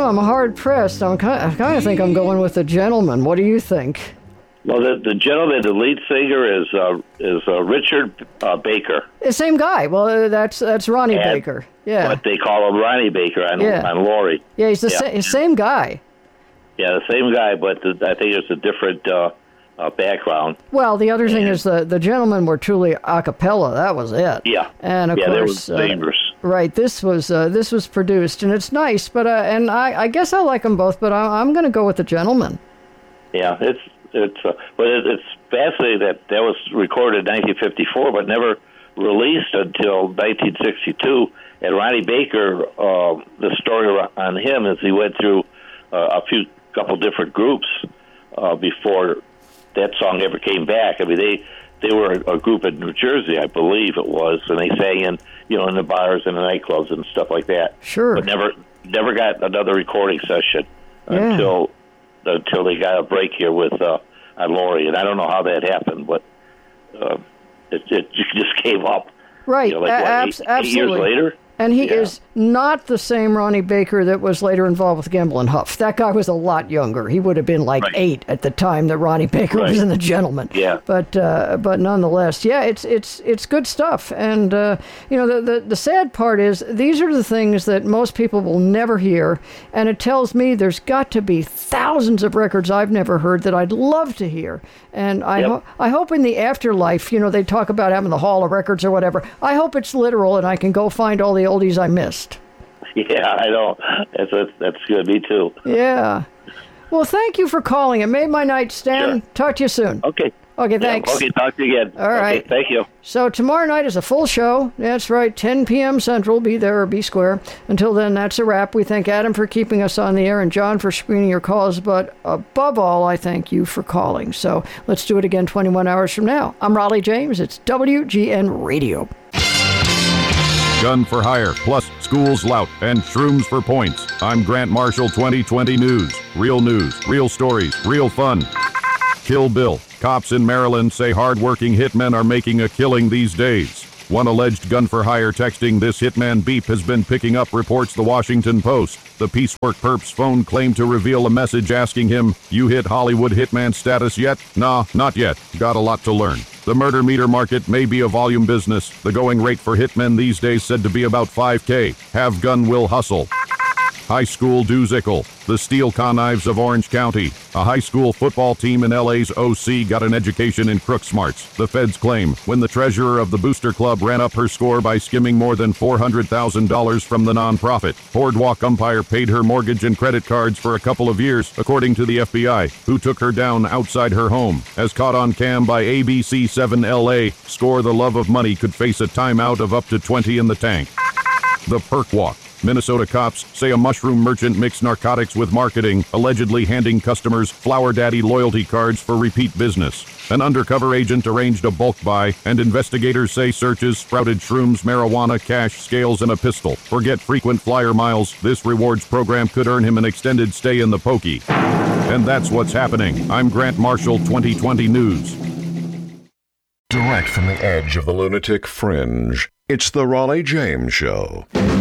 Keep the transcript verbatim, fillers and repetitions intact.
I'm hard pressed. I'm kind of, I kind of think I'm going with the Gentlemen. What do you think? Well, the, the gentleman, the lead singer is uh, is uh, Richard uh, Baker. The same guy. Well, uh, that's that's Ronnie and, Baker. Yeah. But they call him Ronnie Baker on, yeah. on Laurie. Yeah, he's the yeah. sa- same guy. Yeah, the same guy, but the, I think it's a different uh, uh, background. Well, the other thing and, is the the Gentlemen were truly a cappella. That was it. Yeah. And of yeah, course, they were singers. Uh, right. This was uh, this was produced, and it's nice. But uh, and I, I guess I like them both, but I, I'm going to go with the Gentlemen. Yeah, it's it's uh, but it, it's fascinating that that was recorded in nineteen fifty-four, but never released until nineteen sixty-two. And Ronnie Baker, uh, the story on him is he went through uh, a few couple different groups uh, before that song ever came back. I mean, they they were a group in New Jersey, I believe it was, and they sang in you know in the bars and the nightclubs and stuff like that. Sure, but never never got another recording session yeah. until until they got a break here with uh, on Laurie, and I don't know how that happened, but uh, it, it just came up. Right, you know, like, a- what, abs- eight, absolutely. eight years later. And he yeah. is not the same Ronnie Baker that was later involved with Gamble and Huff. That guy was a lot younger. He would have been like right. eight at the time that Ronnie Baker right. was in The Gentlemen. Yeah. But uh, but nonetheless, yeah, it's it's it's good stuff. And uh, you know, the, the the sad part is these are the things that most people will never hear. And it tells me there's got to be thousands of records I've never heard that I'd love to hear. And I yep. ho- I hope in the afterlife, you know, they talk about having the Hall of Records or whatever. I hope it's literal and I can go find all the oldies I missed. Yeah, I know. That's that's, that's good. Me too. Yeah. Well, thank you for calling. It made my night, Stan. Sure. Talk to you soon. Okay. Okay, thanks. Yeah, okay, talk to you again. All right. Okay, thank you. So tomorrow night is a full show. That's right, ten p.m. Central. Be there or be square. Until then, that's a wrap. We thank Adam for keeping us on the air and John for screening your calls. But above all, I thank you for calling. So let's do it again twenty-one hours from now. I'm Raleigh James. It's W G N Radio. Gun for Hire, plus schools lout and shrooms for points. I'm Grant Marshall, twenty twenty News. Real news, real stories, real fun. Kill Bill. Cops in Maryland say hard-working hitmen are making a killing these days. One alleged gun-for-hire texting this hitman beep has been picking up, reports the Washington Post. The piecework perp's phone claimed to reveal a message asking him, "You hit Hollywood hitman status yet? Nah, not yet. Got a lot to learn." The murder meter market may be a volume business. The going rate for hitmen these days said to be about five K. Have gun will hustle. High school doozicle. The Steel Connives of Orange County. A high school football team in L A's O C got an education in crook smarts. The feds claim when the treasurer of the Booster Club ran up her score by skimming more than four hundred thousand dollars from the nonprofit. Boardwalk umpire paid her mortgage and credit cards for a couple of years, according to the F B I, who took her down outside her home. As caught on cam by A B C seven L A, score the love of money could face a timeout of up to twenty in the tank. The Perk Walk. Minnesota cops say a mushroom merchant mixed narcotics with marketing, allegedly handing customers Flower Daddy loyalty cards for repeat business. An undercover agent arranged a bulk buy, and investigators say searches sprouted shrooms, marijuana, cash, scales, and a pistol. Forget frequent flyer miles. This rewards program could earn him an extended stay in the pokey. And that's what's happening. I'm Grant Marshall, twenty twenty News. Direct from the edge of the lunatic fringe, it's the Raleigh James Show.